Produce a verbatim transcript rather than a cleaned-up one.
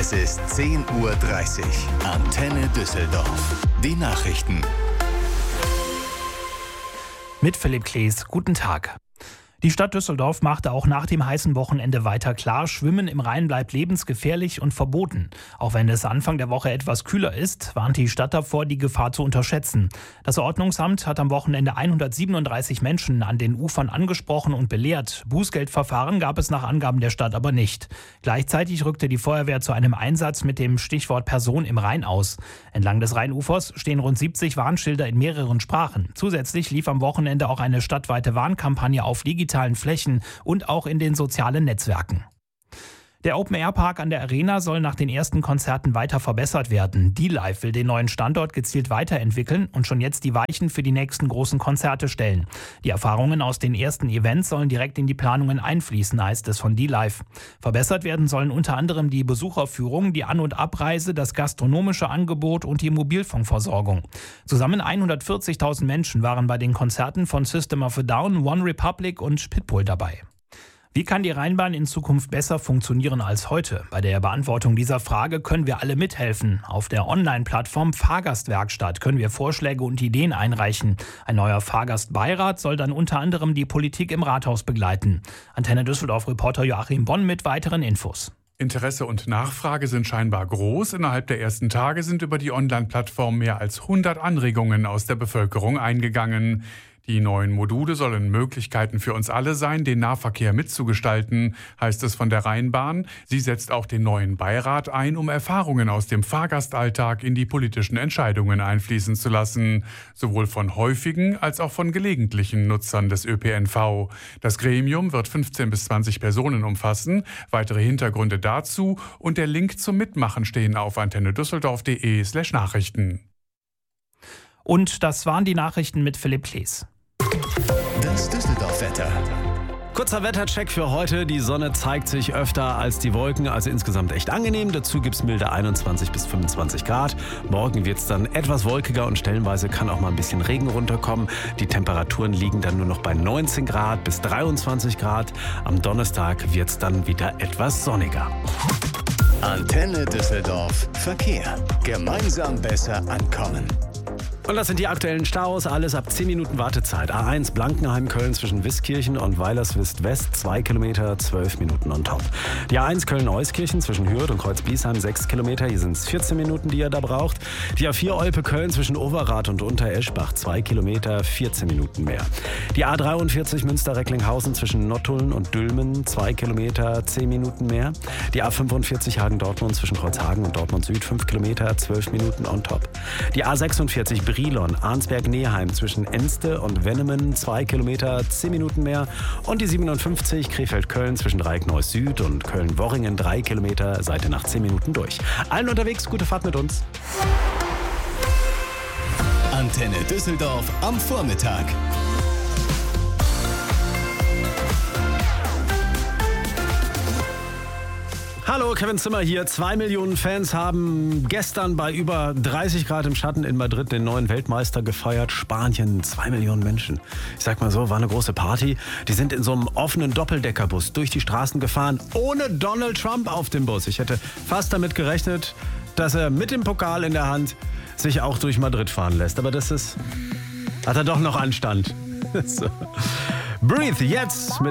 Es ist zehn Uhr dreißig. Antenne Düsseldorf. Die Nachrichten. Mit Philipp Klees, guten Tag. Die Stadt Düsseldorf machte auch nach dem heißen Wochenende weiter klar, Schwimmen im Rhein bleibt lebensgefährlich und verboten. Auch wenn es Anfang der Woche etwas kühler ist, warnt die Stadt davor, die Gefahr zu unterschätzen. Das Ordnungsamt hat am Wochenende hundertsiebenunddreißig Menschen an den Ufern angesprochen und belehrt. Bußgeldverfahren gab es nach Angaben der Stadt aber nicht. Gleichzeitig rückte die Feuerwehr zu einem Einsatz mit dem Stichwort Person im Rhein aus. Entlang des Rheinufers stehen rund siebzig Warnschilder in mehreren Sprachen. Zusätzlich lief am Wochenende auch eine stadtweite Warnkampagne auf digitalen Flächen und auch in den sozialen Netzwerken. Der Open-Air-Park an der Arena soll nach den ersten Konzerten weiter verbessert werden. D-Live will den neuen Standort gezielt weiterentwickeln und schon jetzt die Weichen für die nächsten großen Konzerte stellen. Die Erfahrungen aus den ersten Events sollen direkt in die Planungen einfließen, heißt es von D-Live. Verbessert werden sollen unter anderem die Besucherführung, die An- und Abreise, das gastronomische Angebot und die Mobilfunkversorgung. Zusammen hundertvierzigtausend Menschen waren bei den Konzerten von System of a Down, One Republic und Pitbull dabei. Wie kann die Rheinbahn in Zukunft besser funktionieren als heute? Bei der Beantwortung dieser Frage können wir alle mithelfen. Auf der Online-Plattform Fahrgastwerkstatt können wir Vorschläge und Ideen einreichen. Ein neuer Fahrgastbeirat soll dann unter anderem die Politik im Rathaus begleiten. Antenne Düsseldorf-Reporter Joachim Bonn mit weiteren Infos. Interesse und Nachfrage sind scheinbar groß. Innerhalb der ersten Tage sind über die Online-Plattform mehr als hundert Anregungen aus der Bevölkerung eingegangen. Die neuen Module sollen Möglichkeiten für uns alle sein, den Nahverkehr mitzugestalten, heißt es von der Rheinbahn. Sie setzt auch den neuen Beirat ein, um Erfahrungen aus dem Fahrgastalltag in die politischen Entscheidungen einfließen zu lassen. Sowohl von häufigen als auch von gelegentlichen Nutzern des Ö P N V. Das Gremium wird fünfzehn bis zwanzig Personen umfassen. Weitere Hintergründe dazu und der Link zum Mitmachen stehen auf antennedüsseldorf.de slash Nachrichten. Und das waren die Nachrichten mit Philipp Klees. Das Düsseldorf-Wetter. Kurzer Wettercheck für heute. Die Sonne zeigt sich öfter als die Wolken, also insgesamt echt angenehm. Dazu gibt es milde einundzwanzig bis fünfundzwanzig Grad. Morgen wird es dann etwas wolkiger und stellenweise kann auch mal ein bisschen Regen runterkommen. Die Temperaturen liegen dann nur noch bei neunzehn Grad bis dreiundzwanzig Grad. Am Donnerstag wird es dann wieder etwas sonniger. Antenne Düsseldorf Verkehr. Gemeinsam besser ankommen. Und das sind die aktuellen Staus, alles ab zehn Minuten Wartezeit. A eins Blankenheim-Köln zwischen Wiskirchen und Weilerswist-West, zwei Kilometer, zwölf Minuten on top. Die A eins Köln-Euskirchen zwischen Hürth und Kreuz-Bliesheim, sechs Kilometer, hier sind es vierzehn Minuten, die ihr da braucht. Die A vier Olpe-Köln zwischen Overath und Untereschbach, zwei Kilometer, vierzehn Minuten mehr. Die A dreiundvierzig Münster-Recklinghausen zwischen Nottuln und Dülmen, zwei Kilometer, zehn Minuten mehr. Die A fünfundvierzig Hagen-Dortmund zwischen Kreuzhagen und Dortmund Süd, fünf Kilometer, zwölf Minuten on top. Die A sechsundvierzig Brilon, Arnsberg-Neheim zwischen Enste und Wennemen, zwei Kilometer, zehn Minuten mehr. Und die siebenundfünfzig Krefeld-Köln zwischen Dreieckneuss Süd und Köln-Worringen, drei Kilometer, seid ihr nach zehn Minuten durch. Allen unterwegs, gute Fahrt mit uns. Antenne Düsseldorf am Vormittag. Hallo, Kevin Zimmer hier. Zwei Millionen Fans haben gestern bei über dreißig Grad im Schatten in Madrid den neuen Weltmeister gefeiert. Spanien, zwei Millionen Menschen. Ich sag mal so, war eine große Party. Die sind in so einem offenen Doppeldeckerbus durch die Straßen gefahren, ohne Donald Trump auf dem Bus. Ich hätte fast damit gerechnet, dass er mit dem Pokal in der Hand sich auch durch Madrid fahren lässt. Aber das ist, hat er doch noch Anstand. So. Breathe jetzt mit